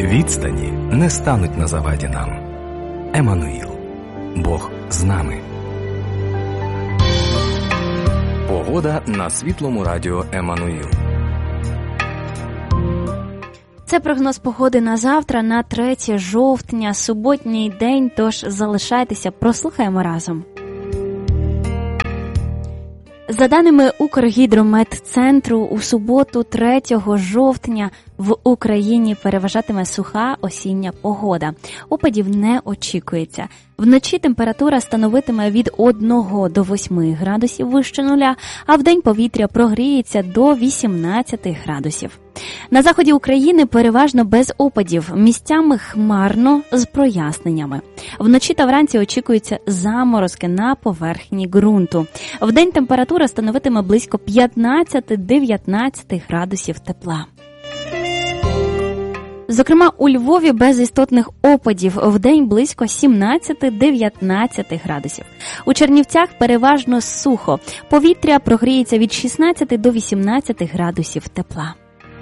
Відстані не стануть на заваді нам. Еммануїл. Бог з нами. Погода на Світлому радіо Еммануїл. Це прогноз погоди на завтра, на 3 жовтня, суботній день, тож залишайтеся, прослухаємо разом. За даними Укргідрометцентру, у суботу 3 жовтня в Україні переважатиме суха осіння погода. Опадів не очікується. Вночі температура становитиме від 1 до 8 градусів вище нуля, а вдень повітря прогріється до 18 градусів. На заході України переважно без опадів, місцями хмарно з проясненнями. Вночі та вранці очікуються заморозки на поверхні ґрунту. Вдень температура становитиме близько 15-19 градусів тепла. Зокрема, у Львові без істотних опадів, вдень близько 17-19 градусів. У Чернівцях переважно сухо, повітря прогріється від 16 до 18 градусів тепла.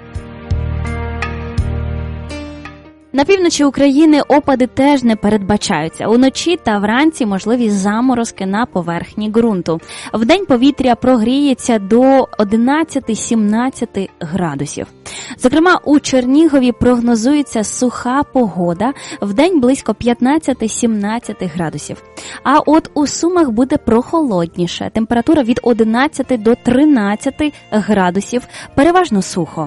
На півночі України опади теж не передбачаються. Уночі та вранці можливі заморозки на поверхні ґрунту. Вдень повітря прогріється до 11-17 градусів. Зокрема, у Чернігові прогнозується суха погода, вдень близько 15-17 градусів. А от у Сумах буде прохолодніше. Температура від 11 до 13 градусів, переважно сухо.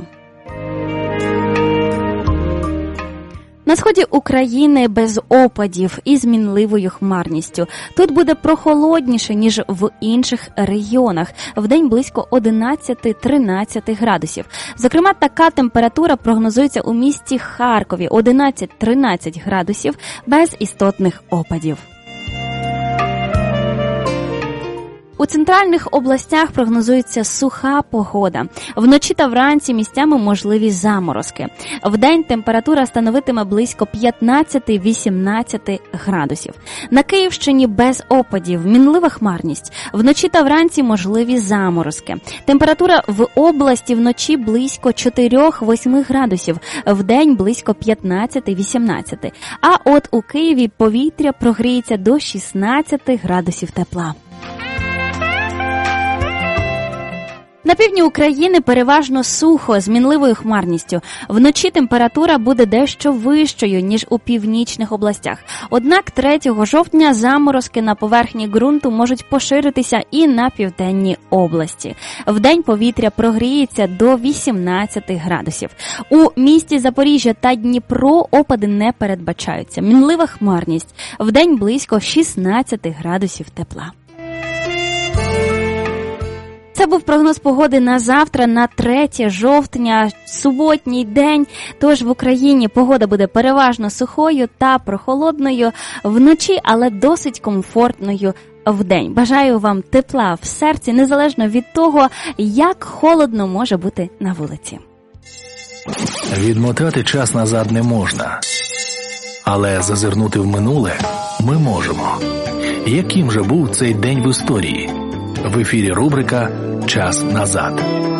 На сході України без опадів і з мінливою хмарністю. Тут буде прохолодніше, ніж в інших регіонах. Вдень близько 11-13 градусів. Зокрема, така температура прогнозується у місті Харкові – 11-13 градусів без істотних опадів. У центральних областях прогнозується суха погода. Вночі та вранці місцями можливі заморозки. Вдень температура становитиме близько 15-18 градусів. На Київщині без опадів, мінлива хмарність. Вночі та вранці можливі заморозки. Температура в області вночі близько 4-8 градусів, вдень близько 15-18. А от у Києві повітря прогріється до 16 градусів тепла. На півдні України переважно сухо, з мінливою хмарністю. Вночі температура буде дещо вищою, ніж у північних областях. Однак 3 жовтня заморозки на поверхні ґрунту можуть поширитися і на південній області. Вдень повітря прогріється до 18 градусів. У місті Запоріжжя та Дніпро опади не передбачаються. Мінлива хмарність. Вдень близько 16 градусів тепла. Це був прогноз погоди на завтра, на 3 жовтня, суботній день. Тож в Україні погода буде переважно сухою та прохолодною вночі, але досить комфортною вдень. Бажаю вам тепла в серці, незалежно від того, як холодно може бути на вулиці. Відмотати час назад не можна, але зазирнути в минуле ми можемо. Яким же був цей день в історії? В ефірі рубрика «Час назад».